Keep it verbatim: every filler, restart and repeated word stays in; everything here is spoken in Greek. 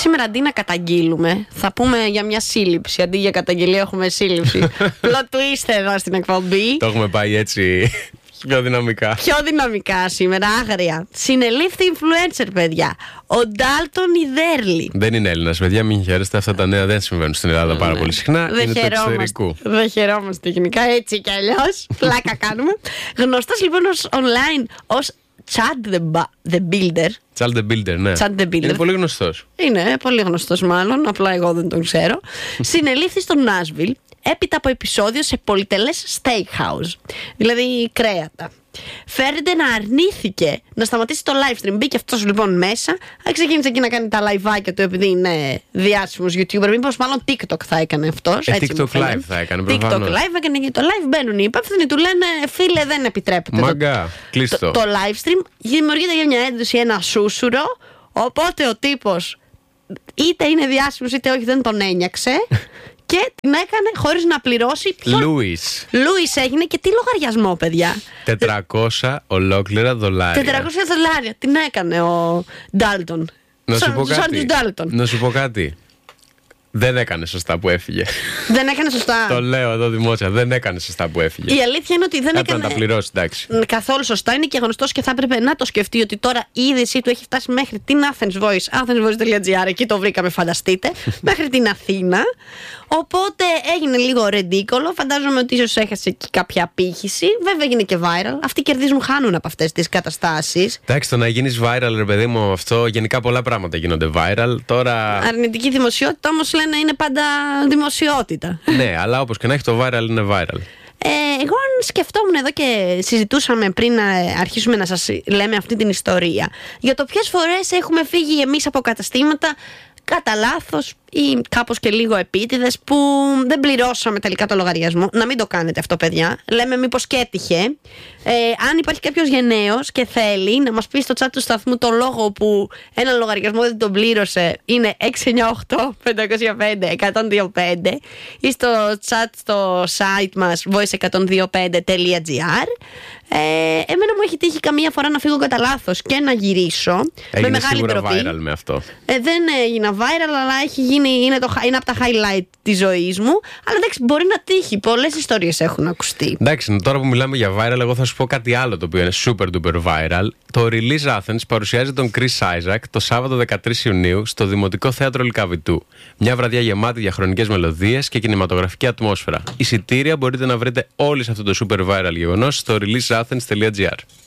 σήμερα αντί να καταγγείλουμε, θα πούμε για μια σύλληψη. Αντί για καταγγελία, έχουμε σύλληψη. Plot twist εδώ στην εκπομπή. Το έχουμε πάει έτσι. Πιο δυναμικά. Πιο δυναμικά σήμερα, άγρια. Συνελήφθη influencer, παιδιά. Ο Ντάλτον Ιδέρλη. Δεν είναι Έλληνας, παιδιά, μην χαίρεστε. Αυτά τα νέα δεν συμβαίνουν στην Ελλάδα πάρα πολύ συχνά. Δεν είναι του εξωτερικού. Δεν χαιρόμαστε γενικά, έτσι κι αλλιώς. Πλάκα κάνουμε. Γνωστός λοιπόν ως online ως Chad the, the Builder. Chad the Builder, ναι. Chad the Builder. Είναι πολύ γνωστός. Είναι πολύ γνωστός, μάλλον. Απλά εγώ δεν τον ξέρω. Συνελήφθη στο Νάσβιλ έπειτα από επεισόδιο σε πολυτελές steakhouse. Δηλαδή κρέατα. Φέρεται να αρνήθηκε να σταματήσει το live stream. Μπήκε αυτός λοιπόν μέσα. Ξεκίνησε εκεί να κάνει τα liveάκια του, επειδή είναι διάσημος YouTuber. Μήπως μάλλον TikTok θα έκανε αυτός. Ε, TikTok live θα έκανε, προφανώς. TikTok live έκανε και το live. Μπαίνουν οι υπεύθυνοι, του λένε φίλε, δεν επιτρέπεται. Μαγκά, κλείστο. Το, το live stream δημιουργείται για μια ένταση, ένα σούσουρο. Οπότε ο τύπος είτε είναι διάσημος είτε όχι, δεν τον ένιαξε. Και την έκανε χωρίς να πληρώσει. Λούις. Λούις έγινε και τι λογαριασμό, παιδιά. τετρακόσια ολόκληρα δολάρια. τετρακόσια δολάρια. Την έκανε ο Ντάλτον. Να σου πω κάτι. Να σου πω κάτι. Δεν έκανε σωστά που έφυγε. Δεν έκανε σωστά. Το λέω εδώ δημόσια. Δεν έκανε σωστά που έφυγε. Η αλήθεια είναι ότι δεν Έπρεπε έκανε. να τα πληρώσει, εντάξει. Καθόλου σωστά. Είναι και γνωστός και θα έπρεπε να το σκεφτεί ότι τώρα η είδησή του έχει φτάσει μέχρι την Athens Voice, athensvoice.gr, εκεί το βρήκαμε, φανταστείτε, μέχρι την Αθήνα. Οπότε έγινε λίγο ρεντίκολο. Φαντάζομαι ότι ίσως έχασε και κάποια απήχηση. Βέβαια έγινε και viral. Αυτοί κερδίζουν, χάνουν από αυτές τις καταστάσεις. Εντάξει, το να γίνεις viral, ρε παιδί μου, αυτό γενικά πολλά πράγματα γίνονται viral. Τώρα. Αρνητική δημοσιότητα όμως λένε είναι πάντα δημοσιότητα. Ναι, αλλά όπως και να έχει, το viral είναι viral. Ε, εγώ αν σκεφτόμουν εδώ και συζητούσαμε πριν να αρχίσουμε να σας λέμε αυτή την ιστορία για το ποιες φορές έχουμε φύγει εμείς από καταστήματα κατά λάθος ή κάπως και λίγο επίτηδες που δεν πληρώσαμε τελικά το λογαριασμό. Να μην το κάνετε αυτό, παιδιά. Λέμε μήπως και έτυχε. Ε, αν υπάρχει κάποιος γενναίος και θέλει να μας πει στο chat του σταθμού το λόγο που ένα λογαριασμό δεν τον πλήρωσε, είναι έξι εννιά οκτώ πέντε μηδέν πέντε ένα μηδέν δύο πέντε ή στο chat στο site μας voice εκατόν δύο πέντε τελεία gr. Ε, εμένα μου έχει τύχει καμία φορά να φύγω κατά λάθος και να γυρίσω. Έγινε με μεγάλη σίγουρα ντροπή. viral με αυτό. Ε, δεν έγινα viral, αλλά έχει γίνει, είναι, το, είναι από τα highlight της ζωής μου. Αλλά εντάξει, μπορεί να τύχει. Πολλές ιστορίες έχουν ακουστεί. Εντάξει, τώρα που μιλάμε για viral, εγώ θα σου πω κάτι άλλο το οποίο είναι super duper viral. Το Release Athens παρουσιάζει τον Chris Isaak το Σάββατο δεκατρείς Ιουνίου στο Δημοτικό Θέατρο Λυκαβητού. Μια βραδιά γεμάτη διαχρονικές μελωδίες και κινηματογραφική ατμόσφαιρα. Εισιτήρια μπορείτε να βρείτε όλοι σε αυτό το super viral γεγονός στο release athens τελεία gr.